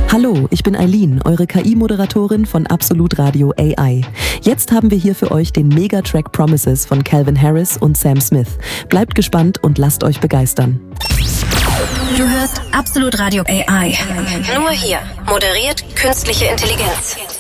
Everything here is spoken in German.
Hallo, ich bin Eileen, eure KI-Moderatorin von Absolut Radio AI. Jetzt haben wir hier für euch den Megatrack Promises von Calvin Harris und Sam Smith. Bleibt gespannt und lasst euch begeistern. Du hörst Absolut Radio AI. Nur hier. Moderiert künstliche Intelligenz.